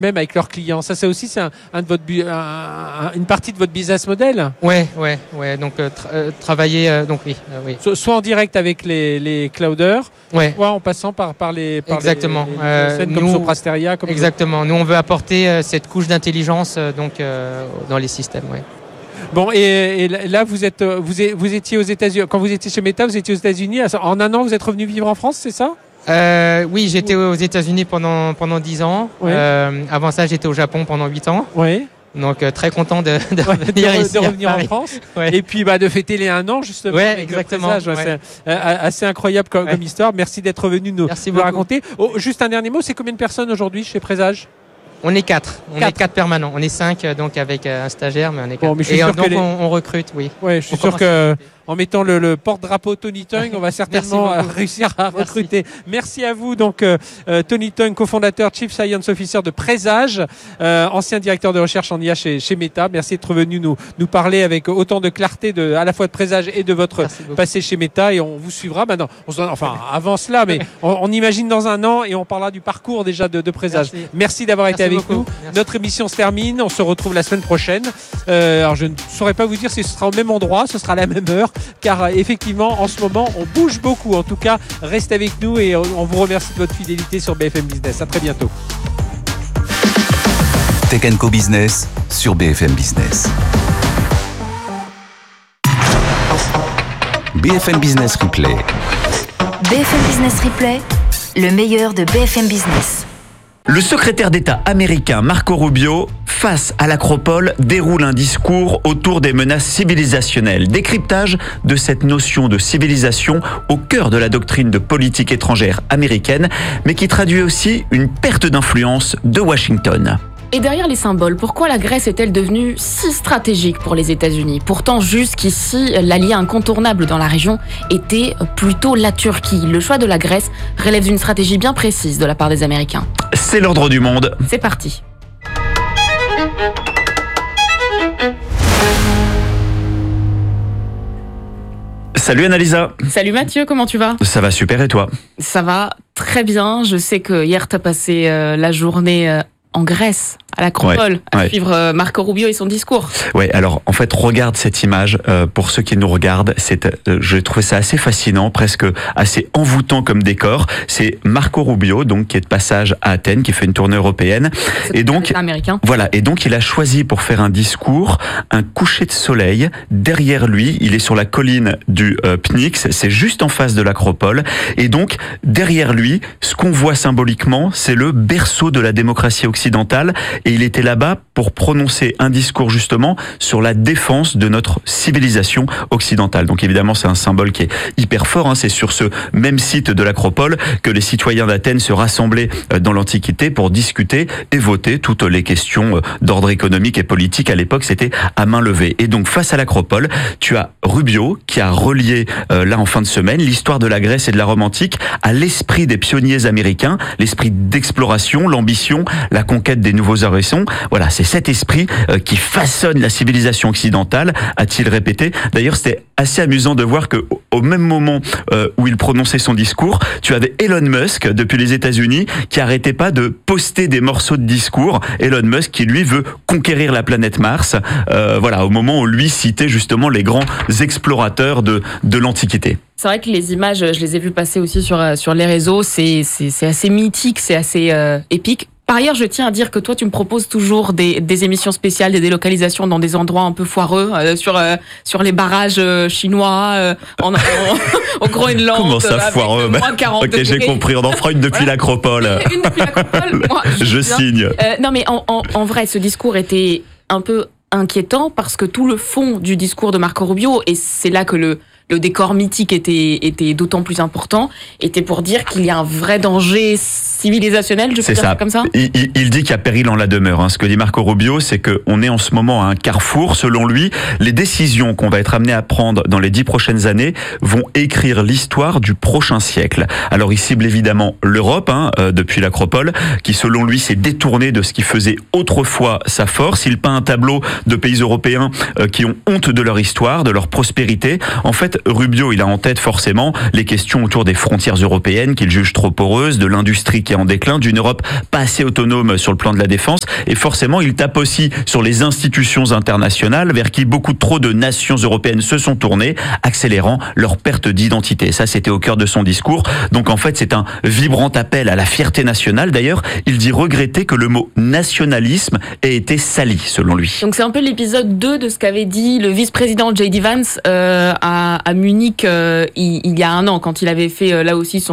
même avec leurs clients. Ça aussi, c'est une partie de votre business model. Ouais. Donc travailler, donc oui. Soit en direct avec les clouders, soit en passant par les exactement. Scènes comme Soprasteria. Exactement. Nous, on veut apporter cette couche d'intelligence dans les systèmes. Ouais. Bon, et là, vous étiez aux États-Unis. Quand vous étiez chez Meta, vous étiez aux États-Unis. En un an, vous êtes revenu vivre en France, c'est ça ? Oui, j'étais aux États-Unis pendant 10 ans. Oui. Avant ça, j'étais au Japon pendant 8 ans. Oui. Donc très content de revenir en France. Ouais. Et puis de fêter les 1 an justement. Ouais, exactement. C'est assez incroyable comme histoire. Merci d'être venu nous raconter. Juste un dernier mot, c'est combien de personnes aujourd'hui chez Présage ? On est 4. On est 4 permanents. On est 5 donc avec un stagiaire, mais on est 4. Bon, mais et donc on recrute, oui. Ouais, je suis sûr que en mettant le porte-drapeau Tony Tung, on va certainement réussir à recruter. Merci à vous. Donc Tony Tung, cofondateur, Chief Science Officer de Présage, ancien directeur de recherche en IA chez Meta. Merci d'être venu nous parler avec autant de clarté à la fois de Présage et de votre passé chez Meta. Et on vous suivra maintenant. Avant cela, mais on imagine dans 1 an et on parlera du parcours déjà de Présage. Merci d'avoir été avec nous. Merci. Notre émission se termine. On se retrouve la semaine prochaine. Alors je ne saurais pas vous dire si ce sera au même endroit, ce sera à la même heure. Car effectivement, en ce moment, on bouge beaucoup. En tout cas, restez avec nous et on vous remercie de votre fidélité sur BFM Business. À très bientôt. Tech & Co Business sur BFM Business. BFM Business Replay. BFM Business Replay, le meilleur de BFM Business. Le secrétaire d'État américain Marco Rubio, face à l'Acropole, déroule un discours autour des menaces civilisationnelles. Décryptage de cette notion de civilisation au cœur de la doctrine de politique étrangère américaine, mais qui traduit aussi une perte d'influence de Washington. Et derrière les symboles, pourquoi la Grèce est-elle devenue si stratégique pour les États-Unis ? Pourtant, jusqu'ici, l'allié incontournable dans la région était plutôt la Turquie. Le choix de la Grèce relève d'une stratégie bien précise de la part des Américains. C'est l'ordre du monde. C'est parti. Salut Annalisa. Salut Mathieu, comment tu vas ? Ça va super et toi ? Ça va très bien. Je sais que hier tu as passé la journée en Grèce, à l'Acropole, à suivre Marco Rubio et son discours. Ouais, alors en fait, regarde cette image. Pour ceux qui nous regardent, j'ai trouvé ça assez fascinant, presque assez envoûtant comme décor. C'est Marco Rubio, donc qui est de passage à Athènes, qui fait une tournée européenne. Et donc, américain. Voilà, et donc il a choisi pour faire un discours un coucher de soleil. Derrière lui, il est sur la colline du Pnyx, c'est juste en face de l'Acropole. Et donc derrière lui, ce qu'on voit symboliquement, c'est le berceau de la démocratie occidentale. Et il était là-bas pour prononcer un discours justement sur la défense de notre civilisation occidentale. Donc évidemment, c'est un symbole qui est hyper fort. Hein. C'est sur ce même site de l'Acropole que les citoyens d'Athènes se rassemblaient dans l'Antiquité pour discuter et voter toutes les questions d'ordre économique et politique. À l'époque, c'était à main levée. Et donc, face à l'Acropole, tu as Rubio qui a relié, là en fin de semaine, l'histoire de la Grèce et de la Rome antique à l'esprit des pionniers américains, l'esprit d'exploration, l'ambition, la conquête des nouveaux horizons. Voilà, c'est cet esprit qui façonne la civilisation occidentale, a-t-il répété. D'ailleurs, c'était assez amusant de voir que au même moment où il prononçait son discours, tu avais Elon Musk depuis les États-Unis qui arrêtait pas de poster des morceaux de discours. Elon Musk qui lui veut conquérir la planète Mars. Voilà, au moment où lui citait justement les grands explorateurs de l'Antiquité. C'est vrai que les images, je les ai vues passer aussi sur les réseaux. C'est assez mythique, c'est assez épique. Par ailleurs, je tiens à dire que toi, tu me proposes toujours des émissions spéciales, des délocalisations dans des endroits un peu foireux, sur les barrages chinois, au Groenland. Comment ça, foireux? Ok, j'ai compris, on en fera une depuis l'Acropole. Une depuis l'Acropole, moi. Je signe. Non, mais en vrai, ce discours était un peu inquiétant parce que tout le fond du discours de Marco Rubio, et c'est là que le décor mythique était d'autant plus important, était pour dire qu'il y a un vrai danger civilisationnel, je peux dire ça comme ça. Il dit qu'il y a péril en la demeure. Ce que dit Marco Rubio, c'est qu'on est en ce moment à un carrefour. Selon lui, les décisions qu'on va être amené à prendre dans les 10 prochaines années vont écrire l'histoire du prochain siècle. Alors il cible évidemment l'Europe, depuis l'Acropole, qui selon lui s'est détournée de ce qui faisait autrefois sa force. Il peint un tableau de pays européens qui ont honte de leur histoire, de leur prospérité. En fait, Rubio, il a en tête forcément les questions autour des frontières européennes qu'il juge trop poreuses, de l'industrie qui est en déclin, d'une Europe pas assez autonome sur le plan de la défense, et forcément il tape aussi sur les institutions internationales vers qui beaucoup trop de nations européennes se sont tournées, accélérant leur perte d'identité. Ça, c'était au cœur de son discours. Donc en fait, c'est un vibrant appel à la fierté nationale. D'ailleurs, il dit regretter que le mot nationalisme ait été sali, selon lui. Donc c'est un peu l'épisode 2 de ce qu'avait dit le vice-président J.D. Vance à Munich il y a un an, quand il avait fait là aussi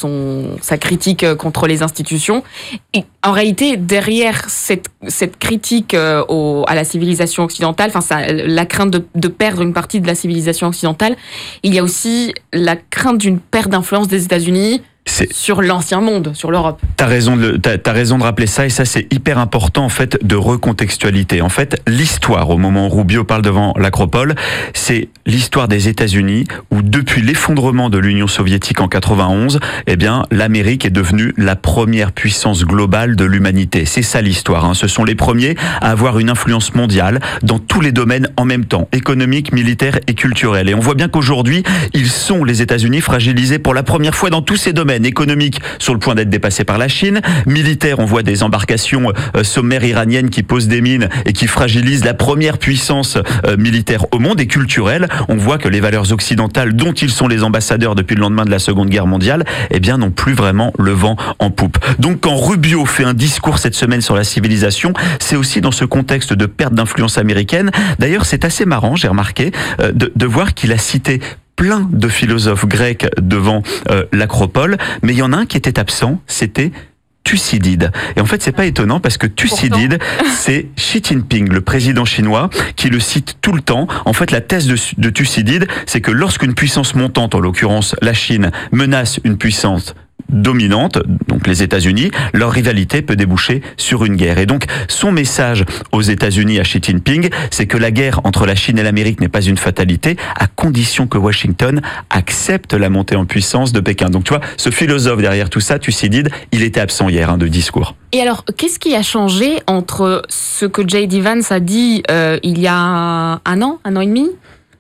sa critique contre les institutions. Et en réalité, derrière cette critique à la civilisation occidentale, la crainte de perdre une partie de la civilisation occidentale, il y a aussi la crainte d'une perte d'influence des États-Unis sur l'ancien monde, sur l'Europe. T'as raison de rappeler ça, et ça c'est hyper important en fait de recontextualité. En fait, l'histoire au moment où Rubio parle devant l'Acropole, c'est l'histoire des États-Unis où depuis l'effondrement de l'Union soviétique en 91, l'Amérique est devenue la première puissance globale de l'humanité. C'est ça l'histoire. Ce sont les premiers à avoir une influence mondiale dans tous les domaines en même temps, économique, militaire et culturel. Et on voit bien qu'aujourd'hui, ils sont, les États-Unis, fragilisés pour la première fois dans tous ces domaines. Économique, sur le point d'être dépassé par la Chine. Militaire, on voit des embarcations sommaires iraniennes qui posent des mines et qui fragilisent la première puissance militaire au monde. Et culturel, on voit que les valeurs occidentales dont ils sont les ambassadeurs depuis le lendemain de la Seconde Guerre mondiale, n'ont plus vraiment le vent en poupe. Donc quand Rubio fait un discours cette semaine sur la civilisation, c'est aussi dans ce contexte de perte d'influence américaine. D'ailleurs, c'est assez marrant, j'ai remarqué, de voir qu'il a cité plein de philosophes grecs devant l'Acropole, mais il y en a un qui était absent, c'était Thucydide. Et en fait, c'est pas étonnant parce que Thucydide, c'est Xi Jinping, le président chinois, qui le cite tout le temps. En fait, la thèse de Thucydide, c'est que lorsqu'une puissance montante, en l'occurrence la Chine, menace une puissance dominante, donc les États-Unis, leur rivalité peut déboucher sur une guerre. Et donc, son message aux États-Unis à Xi Jinping, c'est que la guerre entre la Chine et l'Amérique n'est pas une fatalité, à condition que Washington accepte la montée en puissance de Pékin. Donc, tu vois, ce philosophe derrière tout ça, Thucydide, il était absent hier de discours. Et alors, qu'est-ce qui a changé entre ce que J.D. Vance a dit il y a un an et demi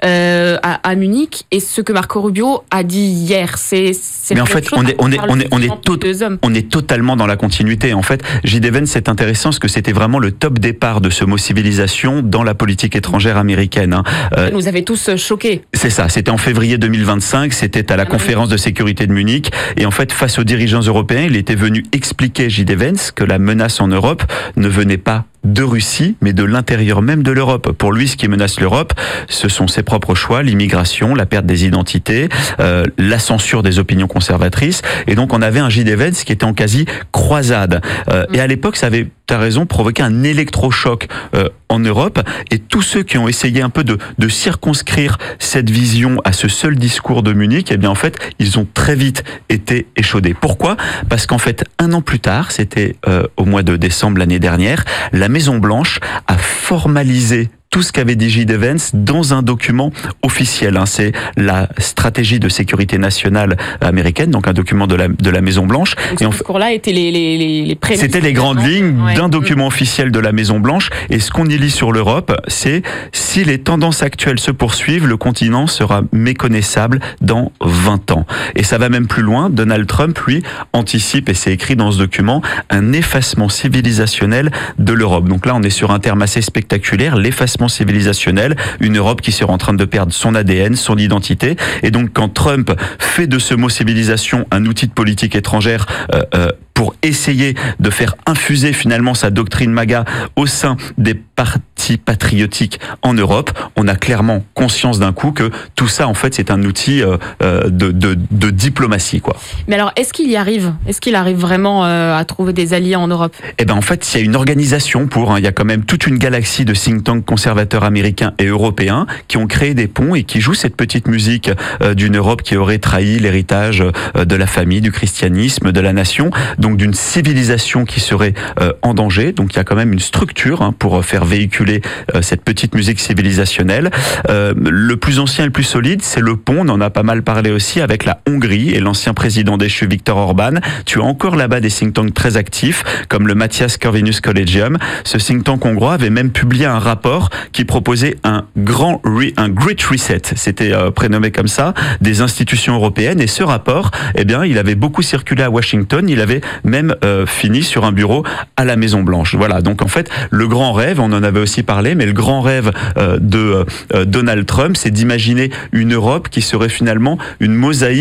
à Munich et ce que Marco Rubio a dit hier, mais en fait on est totalement dans la continuité. En fait, J.D. Vance, c'est intéressant parce que c'était vraiment le top départ de ce mot civilisation dans la politique étrangère américaine. Ça nous avait tous choqués. C'est ça, c'était en février 2025, c'était à la conférence de sécurité de Munich, et en fait face aux dirigeants européens, il était venu expliquer, J.D. Vance, que la menace en Europe ne venait pas de Russie, mais de l'intérieur même de l'Europe. Pour lui, ce qui menace l'Europe, ce sont ses propres choix, l'immigration, la perte des identités, la censure des opinions conservatrices. Et donc, on avait un J.D. Vance qui était en quasi croisade. Et à l'époque, ça avait, t'as raison, provoqué un électrochoc en Europe. Et tous ceux qui ont essayé un peu de circonscrire cette vision à ce seul discours de Munich, en fait, ils ont très vite été échaudés. Pourquoi ? Parce qu'en fait, un an plus tard, c'était au mois de décembre l'année dernière, la Maison-Blanche a formalisé tout ce qu'avait dit J.D. Vance dans un document officiel. C'est la stratégie de sécurité nationale américaine, donc un document de la Maison-Blanche. Ce discours-là était les prémices. C'était les grandes lignes d'un document officiel de la Maison-Blanche. Et ce qu'on y lit sur l'Europe, c'est si les tendances actuelles se poursuivent, le continent sera méconnaissable dans 20 ans. Et ça va même plus loin. Donald Trump, lui, anticipe, et c'est écrit dans ce document, un effacement civilisationnel de l'Europe. Donc là, on est sur un terme assez spectaculaire, l'effacement civilisationnel, une Europe qui serait en train de perdre son ADN, son identité. Et donc quand Trump fait de ce mot civilisation un outil de politique étrangère pour essayer de faire infuser finalement sa doctrine MAGA au sein des partis patriotiques en Europe, on a clairement conscience d'un coup que tout ça en fait c'est un outil de diplomatie, quoi. Mais alors est-ce qu'il y arrive ? Est-ce qu'il arrive vraiment à trouver des alliés en Europe ? En fait, il y a une organisation il y a quand même toute une galaxie de think tanks conservateurs américains et européens qui ont créé des ponts et qui jouent cette petite musique d'une Europe qui aurait trahi l'héritage de la famille, du christianisme, de la nation, donc d'une civilisation qui serait en danger. Donc il y a quand même une structure pour faire véhiculer créer cette petite musique civilisationnelle. Le plus ancien et le plus solide, c'est le pont, on en a pas mal parlé aussi, avec la Hongrie et l'ancien président déchu Viktor Orban. Tu as encore là-bas des think tanks très actifs, comme le Matthias Corvinus Collegium. Ce think tank hongrois avait même publié un rapport qui proposait un Great Reset, c'était prénommé comme ça, des institutions européennes. Et ce rapport, eh bien, il avait beaucoup circulé à Washington. Il avait même fini sur un bureau à la Maison Blanche. Voilà. Donc en fait, le grand rêve, on en avait aussi parlé, mais le grand rêve de Donald Trump, c'est d'imaginer une Europe qui serait finalement une mosaïque